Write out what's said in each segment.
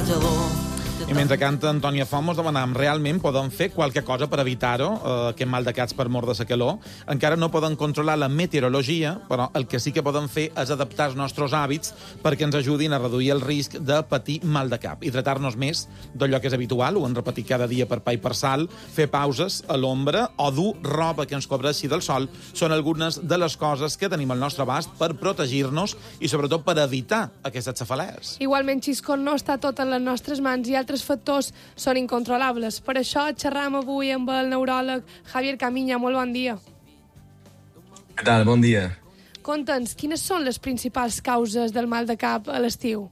I mentre canta Antònia Font mos demanàvem realment podem fer qualque cosa per evitar-ho, aquest mal de caps per mort de la calor. Encara no podem controlar la meteorologia, però el que sí que podem fer és adaptar els nostres hàbits perquè ens ajudin a reduir el risc de patir mal de cap i tratar-nos més d'allò que és habitual, ho hem repetit cada dia per pa i per sal, fer pauses a l'ombra o dur roba que ens cobreixi del sol són algunes de les coses que tenim al nostre abast per protegir-nos i sobretot per evitar aquestes cefalees. Igualment, Xisco, no està tot en les nostres mans i altres factors són incontrolables. Per això xerram avui amb el neuròleg Javier Camiña. Molt bon dia. ¿Qué tal? Bon dia. Conta'ns, quines són les principals causes del mal de cap a l'estiu?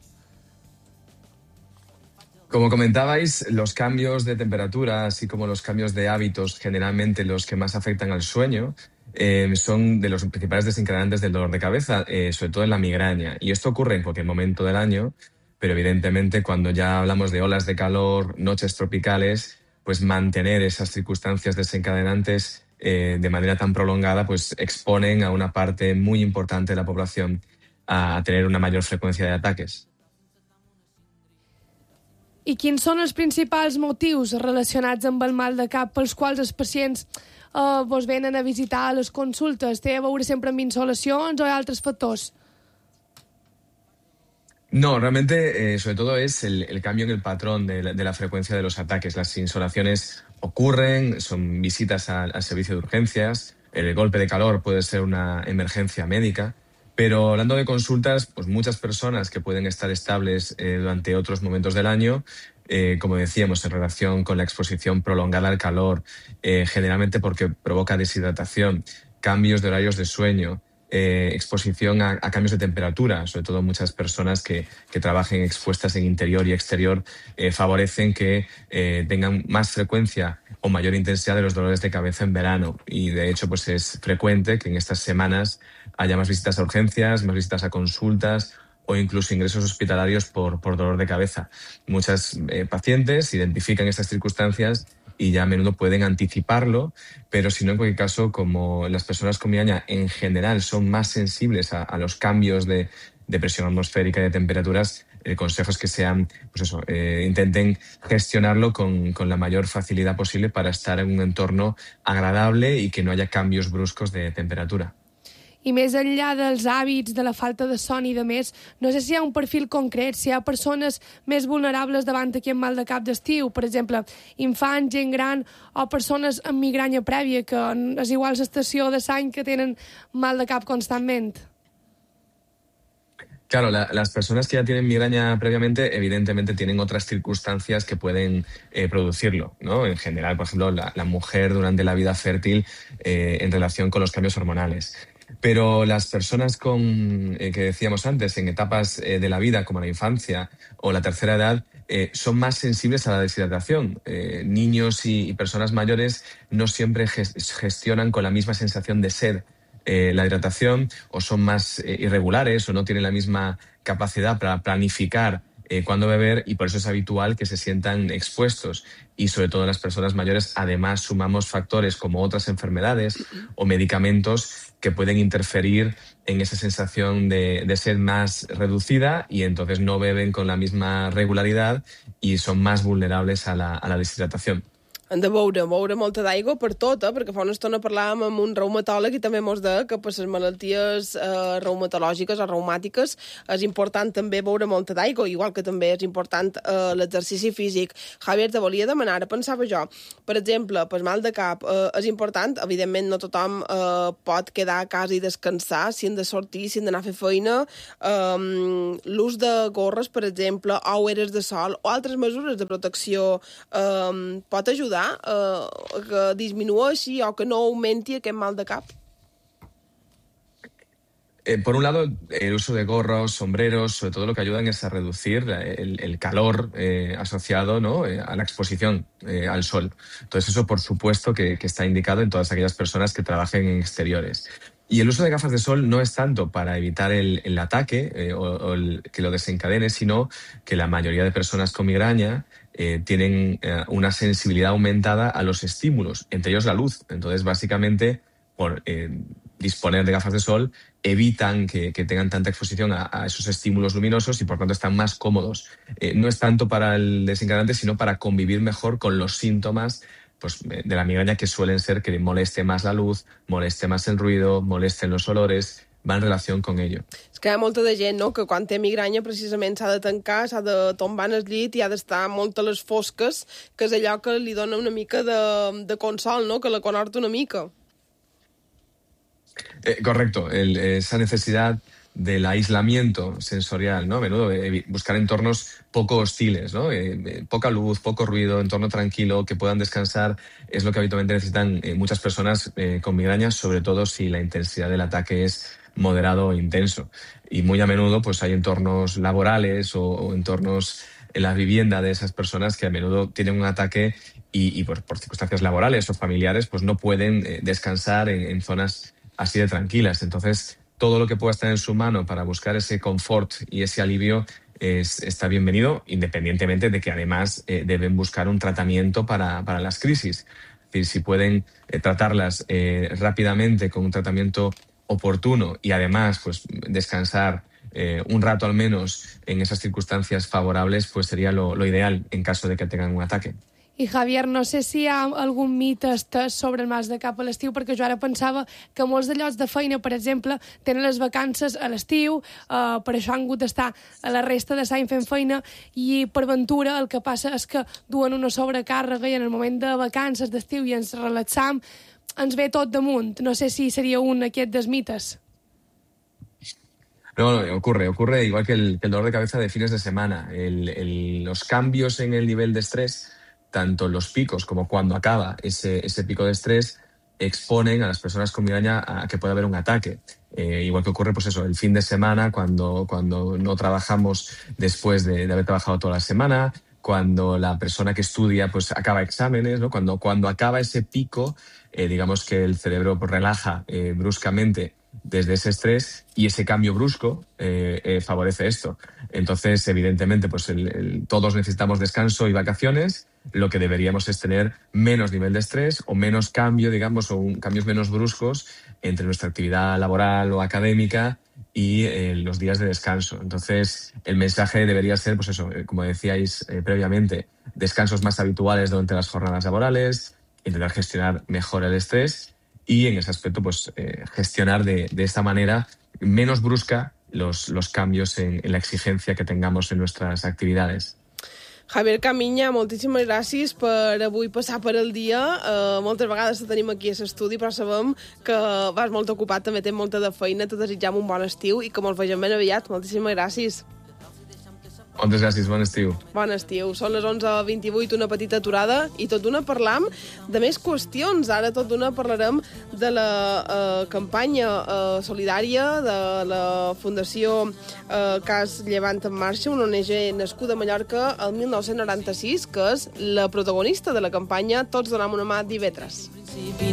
Como comentabais, los cambios de temperatura, así como los cambios de hábitos, generalmente los que más afectan al sueño, son de los principales desencadenantes del dolor de cabeza, sobre todo en la migraña. Y esto ocurre en cualquier momento del año, pero evidentemente cuando ya hablamos de olas de calor, noches tropicales, pues mantener esas circunstancias desencadenantes de manera tan prolongada, pues exponen a una parte muy importante de la población a tener una mayor frecuencia de ataques. I quins són els principals motius relacionats amb el mal de cap pels quals els pacients vos venen a visitar a les consultes? Té a veure sempre amb insolacions o altres factors? No, realmente sobre todo es el cambio en el patrón de la frecuencia de los ataques. Las insolaciones ocurren, son visitas al servicio de urgencias, el golpe de calor puede ser una emergencia médica, pero hablando de consultas, pues muchas personas que pueden estar estables durante otros momentos del año, como decíamos, en relación con la exposición prolongada al calor, generalmente porque provoca deshidratación, cambios de horarios de sueño, exposición a cambios de temperatura, sobre todo muchas personas que trabajen expuestas en interior y exterior, favorecen que tengan más frecuencia o mayor intensidad de los dolores de cabeza en verano. Y de hecho, pues es frecuente que en estas semanas haya más visitas a urgencias, más visitas a consultas o incluso ingresos hospitalarios por dolor de cabeza. Muchas pacientes identifican estas circunstancias y ya a menudo pueden anticiparlo, pero si no, en cualquier caso, como las personas con migraña en general son más sensibles a los cambios de presión atmosférica y de temperaturas, el consejo es que intenten gestionarlo con la mayor facilidad posible para estar en un entorno agradable y que no haya cambios bruscos de temperatura. I més enllà dels hàbits, de la falta de son i de més, no sé si hi ha un perfil concret, si hi ha persones més vulnerables davant aquest mal de cap d'estiu, per exemple, infants, gent gran o persones amb migranya prèvia, que és igual l'estació de l'any que tenen mal de cap constantment. Claro, las personas que ya tienen migraña previamente, evidentemente tienen otras circunstancias que pueden producirlo, ¿no? En general, por ejemplo, la mujer durante la vida fértil en relación con los cambios hormonales. Pero las personas que decíamos antes, en etapas de la vida como la infancia o la tercera edad, son más sensibles a la deshidratación. Niños y personas mayores no siempre gestionan con la misma sensación de sed la hidratación, o son más irregulares o no tienen la misma capacidad para planificar cuándo beber, y por eso es habitual que se sientan expuestos. Y sobre todo en las personas mayores, además, sumamos factores como otras enfermedades o medicamentos que pueden interferir en esa sensación de sed más reducida, y entonces no beben con la misma regularidad y son más vulnerables a la deshidratación. Hem de beure molta d'aigua per tot, perquè fa una estona parlàvem amb un reumatòleg i també mos deia que per les malalties reumatològiques o reumàtiques és important també beure molta d'aigua, igual que també és important l'exercici físic. Javier, te volia demanar, pensava jo, per exemple, per mal de cap, és important, evidentment no tothom pot quedar a casa i descansar, si han de sortir, si han d'anar a fer feina, l'ús de gorres, per exemple, o ulleres de sol o altres mesures de protecció pot ajudar que disminueixi o que no augmenti aquest mal de cap? Por un lado, el uso de gorros, sombreros, sobre todo lo que ayudan es a reducir el calor asociado, ¿no?, a la exposición al sol. Entonces eso, por supuesto, que está indicado en todas aquellas personas que trabajen en exteriores. Y el uso de gafas de sol no es tanto para evitar el ataque o que lo desencadene, sino que la mayoría de personas con migraña tienen una sensibilidad aumentada a los estímulos, entre ellos la luz. Entonces, básicamente, disponer de gafas de sol evitan que tengan tanta exposición a esos estímulos luminosos y por tanto están más cómodos. No es tanto para el desencadenante, sino para convivir mejor con los síntomas pues, de la migraña, que suelen ser que moleste más la luz, moleste más el ruido, molesten los olores, va en relación con ello. És que hi ha molta de gent, no?, que quan té migranya precisament s'ha de tancar, s'ha de tombar en el llit i ha d'estar molt a les fosques, que és allò que li dona una mica de consol, no?, que la conhorta una mica. Correcto, esa necesidad del aislamiento sensorial, ¿no? A menudo buscar entornos poco hostiles, ¿no? Poca luz, poco ruido, entorno tranquilo, que puedan descansar, es lo que habitualmente necesitan muchas personas con migrañas, sobre todo si la intensidad del ataque es moderado o intenso. Y muy a menudo pues hay entornos laborales o entornos en la vivienda de esas personas que a menudo tienen un ataque y por circunstancias laborales o familiares pues no pueden descansar en zonas así de tranquilas. Entonces, todo lo que pueda estar en su mano para buscar ese confort y ese alivio está bienvenido, independientemente de que además deben buscar un tratamiento para las crisis. Es decir, si pueden tratarlas rápidamente con un tratamiento oportuno y además pues descansar un rato al menos en esas circunstancias favorables, pues sería lo ideal en caso de que tengan un ataque. I, Javier, no sé si hi ha algun mite estès sobre el mal de cap a l'estiu, perquè jo ara pensava que molts de llocs de feina, per exemple, tenen les vacances a l'estiu, per això han hagut d'estar a la resta de l'any fent feina, i per ventura el que passa és que duen una sobrecàrrega i en el moment de vacances d'estiu i ens relaxam, ens ve tot damunt. No sé si seria un aquest dels mites. No, ocurre igual que el dolor de cabeza de fines de semana. Los cambios en el nivel de estrés, tanto los picos como cuando acaba ese pico de estrés, exponen a las personas con migraña a que pueda haber un ataque. Igual que ocurre, pues eso, el fin de semana, cuando no trabajamos después de haber trabajado toda la semana, cuando la persona que estudia pues acaba exámenes, ¿no? Cuando acaba ese pico, digamos que el cerebro pues, relaja bruscamente desde ese estrés y ese cambio brusco favorece esto. Entonces, evidentemente, pues todos necesitamos descanso y vacaciones. Lo que deberíamos es tener menos nivel de estrés o menos cambio, digamos, o cambios menos bruscos entre nuestra actividad laboral o académica y los días de descanso. Entonces, el mensaje debería ser, pues eso, como decíais previamente, descansos más habituales durante las jornadas laborales, intentar gestionar mejor el estrés y en ese aspecto, pues gestionar de esta manera menos brusca los cambios en la exigencia que tengamos en nuestras actividades. Javier Camiña, moltíssimes gràcies per avui passar per el dia. Moltes vegades te tenim aquí a l'estudi, però sabem que vas molt ocupat, també tens molta de feina. Te desitjam un bon estiu i que mos vegem ben aviat. Moltíssimes gràcies. Moltes gràcies, bon estiu. Bon estiu. Són les 11:28, una petita aturada, i tot d'una parlam de més qüestions. Ara tot d'una parlarem de la campanya solidària de la Fundació Cas Llevant en Marxa, una ONG nascuda a Mallorca el 1996, que és la protagonista de la campanya Tots donem una mà divendres.